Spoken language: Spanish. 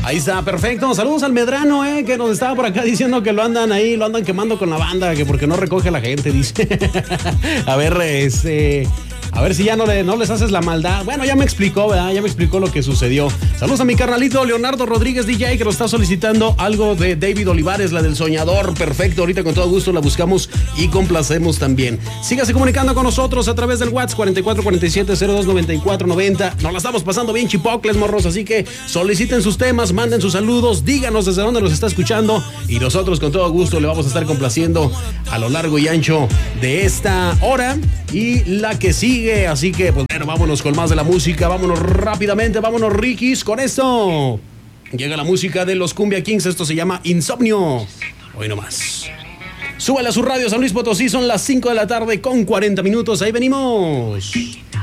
Ahí está, perfecto. Saludos al Medrano, que nos estaba por acá diciendo que lo andan quemando con la banda, que porque no recoge a la gente, dice. A ver si ya no les haces la maldad. Bueno, ya me explicó, ¿verdad? Ya me explicó lo que sucedió. Saludos a mi carnalito Leonardo Rodríguez DJ, que nos está solicitando algo de David Olivares, la del Soñador. Perfecto, ahorita con todo gusto la buscamos y complacemos también. Sígase comunicando con nosotros a través del WhatsApp 4447-029490. Nos la estamos pasando bien chipocles, morros, así que soliciten sus temas, manden sus saludos, díganos desde dónde nos está escuchando y nosotros con todo gusto le vamos a estar complaciendo a lo largo y ancho de esta hora y la que sigue. Así que, pues bueno, vámonos con más de la música. Vámonos rápidamente, vámonos Rikis con esto. Llega la música de los Cumbia Kings. Esto se llama Insomnio. Hoy nomás. Súbale a su radio San Luis Potosí. Son las 5 de la tarde con 40 minutos. Ahí venimos.